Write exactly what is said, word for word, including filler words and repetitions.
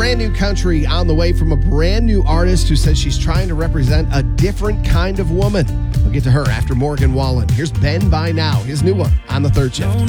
Brand new country on the way from a brand new artist who says she's trying to represent a different kind of woman. We'll get to her after Morgan Wallen. Here's Ben By Now, his new one on The Third Shift.